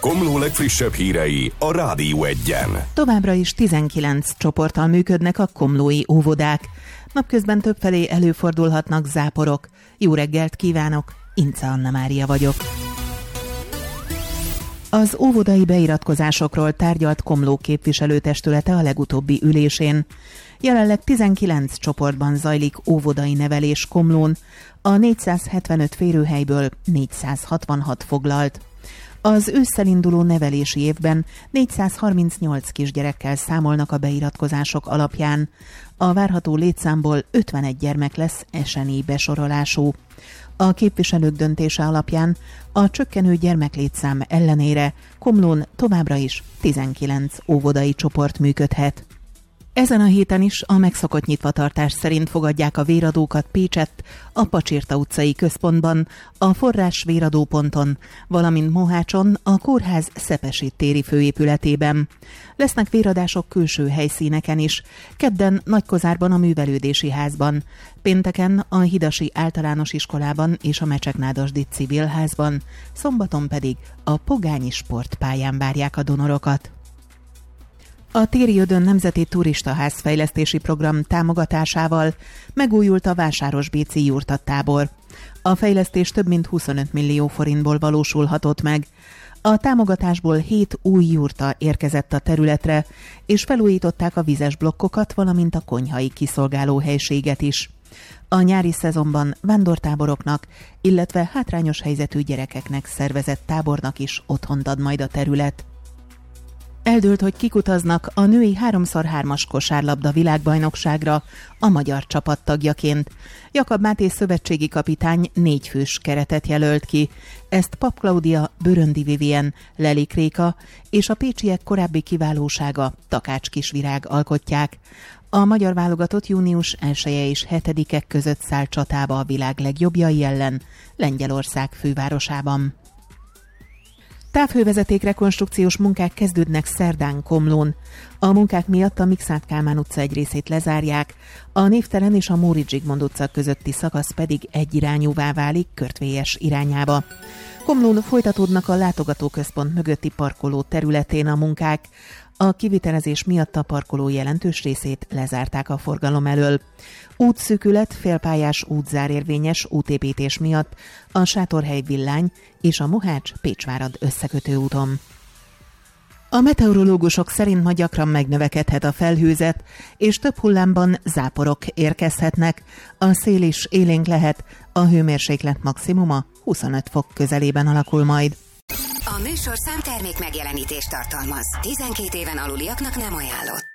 Komló legfrissebb hírei a Rádió Egyen. Továbbra is 19 csoporttal működnek a komlói óvodák. Napközben többfelé előfordulhatnak záporok. Jó reggelt kívánok, Ince Anna Mária vagyok. Az óvodai beiratkozásokról tárgyalt Komló képviselőtestülete a legutóbbi ülésén. Jelenleg 19 csoportban zajlik óvodai nevelés Komlón, a 475 férőhelyből 466 foglalt. Az ősszel induló nevelési évben 438 kisgyerekkel számolnak a beiratkozások alapján. A várható létszámból 51 gyermek lesz SNI besorolású. A képviselők döntése alapján a csökkenő gyermeklétszám ellenére Komlón továbbra is 19 óvodai csoport működhet. Ezen a héten is a megszokott nyitvatartás szerint fogadják a véradókat Pécsett, a Pacsirta utcai központban, a Forrás véradóponton, valamint Mohácson, a kórház Szepesi téri főépületében. Lesznek véradások külső helyszíneken is, kedden Nagykozárban a Művelődési Házban, pénteken a Hidasi Általános Iskolában és a Mecseknádasdi Civil Házban, szombaton pedig a Pogányi Sportpályán várják a donorokat. A Téri Ödön Nemzeti Turistaház fejlesztési program támogatásával megújult a Vásárosbéczi jurtatábor. A fejlesztés több mint 25 millió forintból valósulhatott meg. A támogatásból 7 új jurta érkezett a területre, és felújították a vizes blokkokat, valamint a konyhai kiszolgáló helységet is. A nyári szezonban vándortáboroknak, illetve hátrányos helyzetű gyerekeknek szervezett tábornak is otthont ad majd a terület. Eldőlt, hogy kik utaznak a női 3x3-as kosárlabda világbajnokságra a magyar csapat tagjaként. Jakab Máté szövetségi kapitány 4 fős keretet jelölt ki. Ezt Pap Klaudia, Böröndi Vivien, Lelik Réka és a pécsiek korábbi kiválósága Takács Kisvirág alkotják. A magyar válogatott június 1-e és 7-e között száll csatába a világ legjobbjai ellen Lengyelország fővárosában. Távhővezeték rekonstrukciós munkák kezdődnek szerdán Komlón. A munkák miatt a Mikszáth Kálmán utca egy részét lezárják, a Névtelen és a Móricz Zsigmond utca közötti szakasz pedig egyirányúvá válik Körtvélyes irányába. Komlón folytatódnak a látogatóközpont mögötti parkoló területén a munkák. A kivitelezés miatt a parkoló jelentős részét lezárták a forgalom elől. Útszűkület, félpályás útzár érvényes útépítés miatt a Sátorhely Villány és a Mohács-Pécsvárad összekötő úton. A meteorológusok szerint ma gyakran megnövekedhet a felhőzet, és több hullámban záporok érkezhetnek. A szél is élénk lehet, a hőmérséklet maximuma 25 fok közelében alakul majd. A műsorszám termék megjelenítést tartalmaz. 12 éven aluliaknak nem ajánlott.